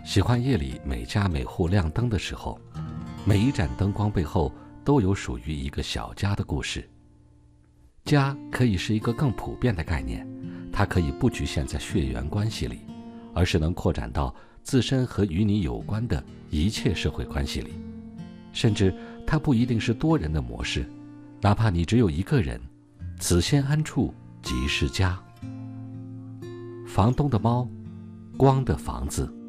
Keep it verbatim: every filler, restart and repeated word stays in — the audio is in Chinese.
喜欢夜里每家每户亮灯的时候，每一盏灯光背后都有属于一个小家的故事。家可以是一个更普遍的概念，它可以不局限在血缘关系里，而是能扩展到自身和与你有关的一切社会关系里。甚至它不一定是多人的模式，哪怕你只有一个人，此先安处即是家。房东的猫，光的房子。